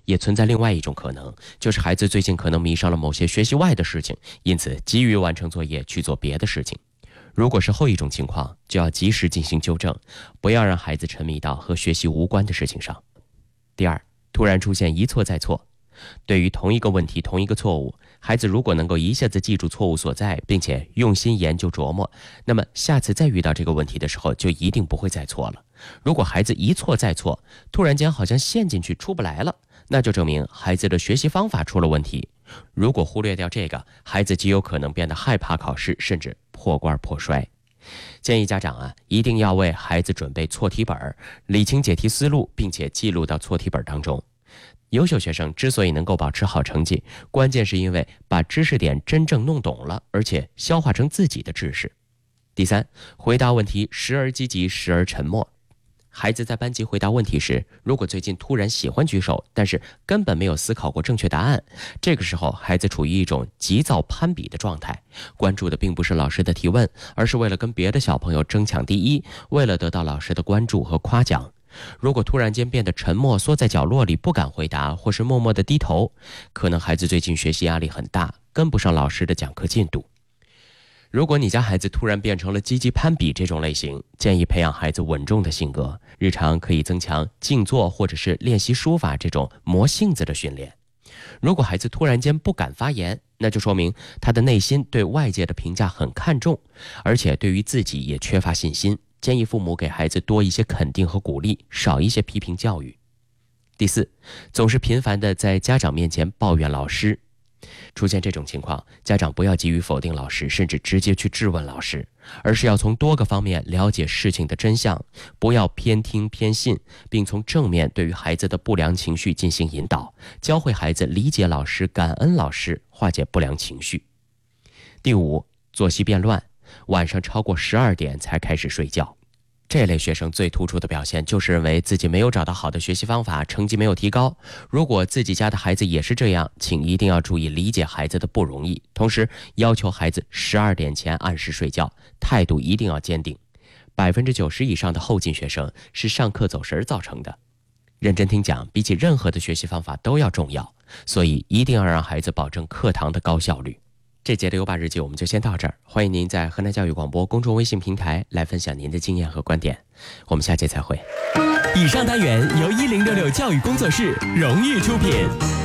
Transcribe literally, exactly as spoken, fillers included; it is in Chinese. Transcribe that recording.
也存在另外一种可能，就是孩子最近可能迷上了某些学习外的事情，因此急于完成作业去做别的事情。如果是后一种情况，就要及时进行纠正，不要让孩子沉迷到和学习无关的事情上。第二，突然出现一错再错。对于同一个问题、同一个错误，孩子如果能够一下子记住错误所在，并且用心研究琢磨，那么下次再遇到这个问题的时候，就一定不会再错了。如果孩子一错再错，突然间好像陷进去出不来了，那就证明孩子的学习方法出了问题。如果忽略掉这个，孩子极有可能变得害怕考试，甚至破罐破摔。建议家长啊，一定要为孩子准备错题本，理清解题思路，并且记录到错题本当中。优秀学生之所以能够保持好成绩，关键是因为把知识点真正弄懂了，而且消化成自己的知识。第三，回答问题时而积极，时而沉默。孩子在班级回答问题时，如果最近突然喜欢举手，但是根本没有思考过正确答案，这个时候孩子处于一种急躁攀比的状态，关注的并不是老师的提问，而是为了跟别的小朋友争抢第一，为了得到老师的关注和夸奖。如果突然间变得沉默，缩在角落里不敢回答，或是默默地低头，可能孩子最近学习压力很大，跟不上老师的讲课进度。如果你家孩子突然变成了积极攀比这种类型，建议培养孩子稳重的性格，日常可以增强静坐或者是练习书法这种磨性子的训练。如果孩子突然间不敢发言，那就说明他的内心对外界的评价很看重，而且对于自己也缺乏信心。建议父母给孩子多一些肯定和鼓励，少一些批评教育。第四，总是频繁地在家长面前抱怨老师。出现这种情况，家长不要急于否定老师，甚至直接去质问老师，而是要从多个方面了解事情的真相，不要偏听偏信，并从正面对于孩子的不良情绪进行引导，教会孩子理解老师、感恩老师，化解不良情绪。第五，作息变乱，晚上超过十二点才开始睡觉。这类学生最突出的表现就是认为自己没有找到好的学习方法，成绩没有提高。如果自己家的孩子也是这样，请一定要注意理解孩子的不容易，同时要求孩子十二点前按时睡觉，态度一定要坚定。百分之九十以上的后进学生是上课走神造成的。认真听讲比起任何的学习方法都要重要，所以一定要让孩子保证课堂的高效率。这节的优爸日记我们就先到这儿，欢迎您在河南教育广播公众微信平台来分享您的经验和观点，我们下节再会。 以上单元由一零六六教育工作室荣誉出品。